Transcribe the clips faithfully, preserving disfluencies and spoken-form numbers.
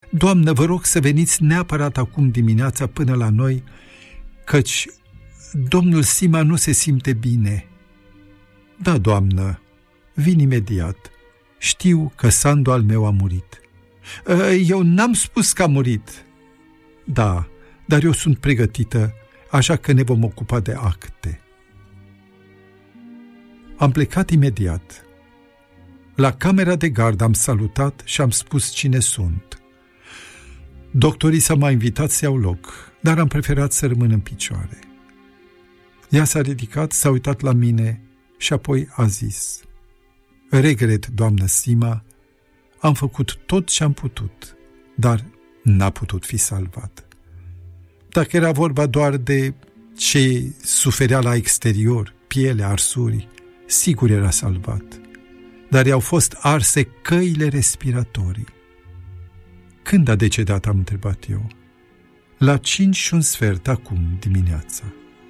Doamnă, vă rog să veniți neapărat acum dimineața până la noi, căci domnul Sima nu se simte bine. Da, doamnă, vin imediat. Știu că Sandu al meu a murit. Eu n-am spus că a murit. Da, dar eu sunt pregătită, așa că ne vom ocupa de acte. Am plecat imediat. La camera de gardă am salutat și am spus cine sunt. Doctorii s-au mai invitat să iau loc, dar am preferat să rămân în picioare. Ea s-a ridicat, s-a uitat la mine și apoi a zis: regret, doamnă Sima, am făcut tot ce am putut, dar n-a putut fi salvat. Dacă era vorba doar de ce suferea la exterior, pielea, arsuri, sigur era salvat, dar i-au fost arse căile respiratorii. Când a decedat, am întrebat eu. La cinci și un sfert acum dimineața.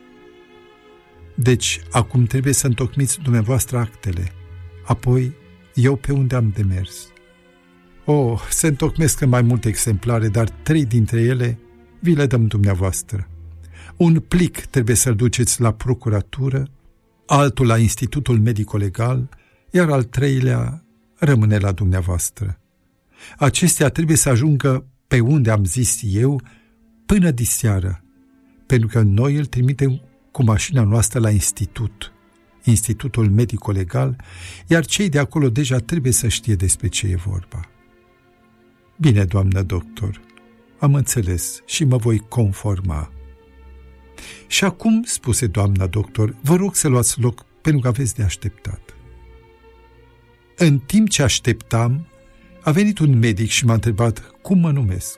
Deci, acum trebuie să întocmiți dumneavoastră actele, apoi eu pe unde am de mers. Oh, se întocmesc în mai multe exemplare, dar trei dintre ele vi le dăm dumneavoastră. Un plic trebuie să-l duceți la procuratură, altul la Institutul Medico-Legal, iar al treilea rămâne la dumneavoastră. Acestea trebuie să ajungă pe unde am zis eu până diseară, pentru că noi îl trimitem cu mașina noastră la institut, Institutul Medico-Legal, iar cei de acolo deja trebuie să știe despre ce e vorba. Bine, doamnă doctor, am înțeles și mă voi conforma. Și acum, spuse doamna doctor, vă rog să luați loc pentru că aveți de așteptat. În timp ce așteptam, a venit un medic și m-a întrebat cum mă numesc.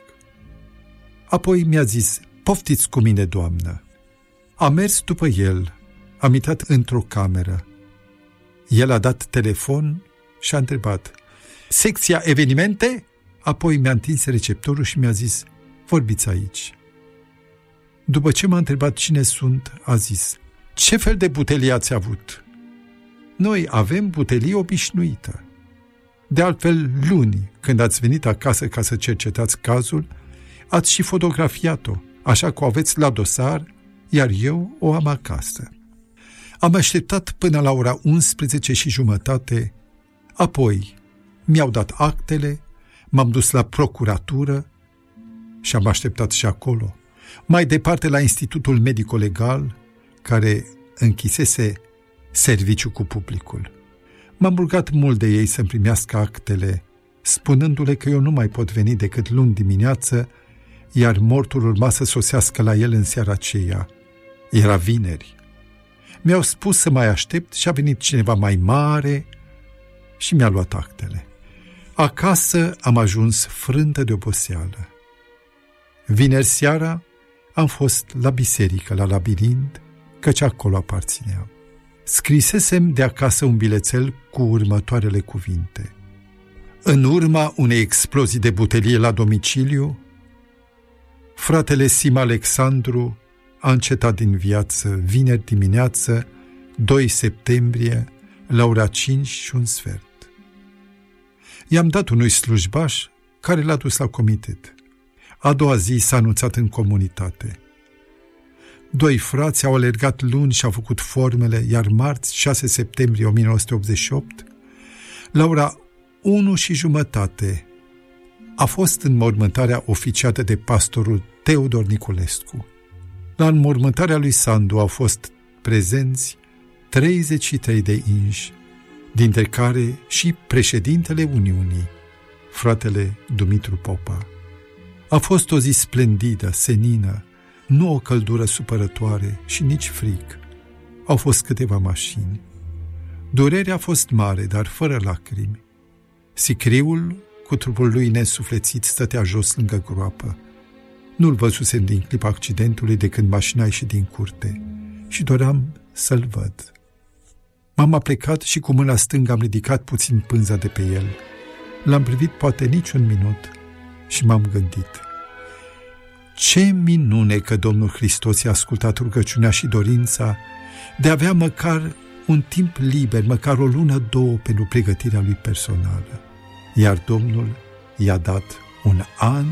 Apoi mi-a zis: poftiți cu mine, doamnă. Am mers după el, am intrat într-o cameră. El a dat telefon și a întrebat: secția evenimente? Apoi mi-a întins receptorul și mi-a zis: vorbiți aici. După ce m-a întrebat cine sunt, a zis: ce fel de butelie ați avut? Noi avem butelie obișnuită. De altfel, luni, când ați venit acasă ca să cercetați cazul, ați și fotografiat-o, așa că o aveți la dosar, iar eu o am acasă. Am așteptat până la ora unsprezece și jumătate, apoi mi-au dat actele, m-am dus la procuratură și am așteptat și acolo. Mai departe la Institutul Medico-Legal, care închisese serviciu cu publicul. M-am rugat mult de ei să-mi primească actele, spunându-le că eu nu mai pot veni decât luni dimineață, iar mortul urma să sosească la el în seara aceea. Era vineri. Mi-au spus să mai aștept și a venit cineva mai mare și mi-a luat actele. Acasă am ajuns frântă de oboseală. Vineri seara am fost la biserică, la labirint, căci acolo aparțineam. Scrisesem de acasă un bilețel cu următoarele cuvinte: în urma unei explozii de butelie la domiciliu, fratele Sima Alexandru a încetat din viață vineri dimineață, doi septembrie, la ora cinci și un sfert. I-am dat unui slujbaș care l-a dus la comitet. A doua zi s-a anunțat în comunitate. Doi frați au alergat luni și au făcut formele, iar marți, șase septembrie o mie nouă sute optzeci și opt, la ora unu și jumătate, a fost înmormântarea oficiată de pastorul Teodor Niculescu. La înmormântarea lui Sandu au fost prezenți treizeci și trei de inși, dintre care și președintele Uniunii, fratele Dumitru Popa. A fost o zi splendidă, senină, nu o căldură supărătoare și nici frig. Au fost câteva mașini. Durerea a fost mare, dar fără lacrimi. Sicriul, cu trupul lui nesuflețit, stătea jos lângă groapă. Nu-l văzusem din clipa accidentului de când mașina a ieșit din curte și doream să-l văd. M-am aplecat și cu mâna stângă am ridicat puțin pânza de pe el. L-am privit poate niciun minut și m-am gândit: ce minune că Domnul Hristos i-a ascultat rugăciunea și dorința de a avea măcar un timp liber, măcar o lună, două, pentru pregătirea lui personală. Iar Domnul i-a dat un an